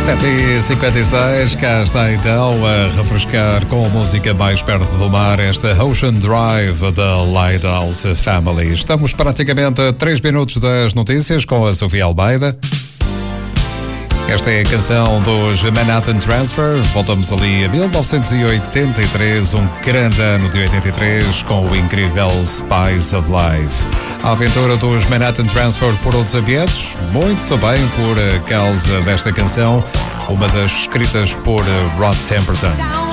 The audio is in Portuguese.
7h56, cá está então a refrescar com a música mais perto do mar esta Ocean Drive da Lighthouse Family. Estamos praticamente a 3 minutos das notícias com a Sofia Almeida. Esta é a canção dos Manhattan Transfer. Voltamos ali a 1983, um grande ano de 83, com o incrível Spice of Life. A aventura dos Manhattan Transfer por outros ambientes, muito também por causa desta canção, uma das escritas por Rod Temperton.